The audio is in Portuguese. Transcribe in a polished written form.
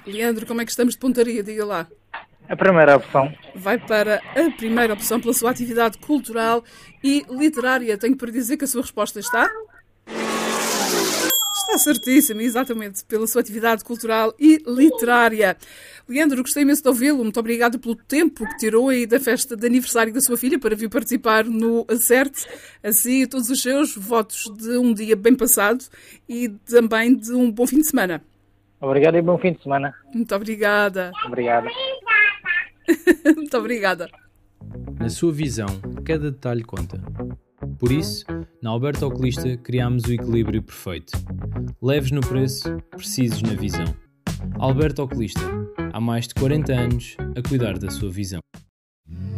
Leandro, como é que estamos de pontaria? Diga lá. A primeira opção. Vai para a primeira opção pela sua atividade cultural e literária. Tenho para dizer que a sua resposta está? Está certíssima, exatamente, pela sua atividade cultural e literária. Leandro, gostei imenso de ouvi-lo. Muito obrigada pelo tempo que tirou aí da festa de aniversário da sua filha para vir participar no Acerte. Assim, e todos os seus votos de um dia bem passado e também de um bom fim de semana. Obrigado e bom fim de semana. Muito obrigada. Obrigado. Muito obrigada. Na sua visão, cada detalhe conta. Por isso, na Alberto Oculista criámos o equilíbrio perfeito. Leves no preço, precisos na visão. Alberto Oculista, há mais de 40 anos a cuidar da sua visão.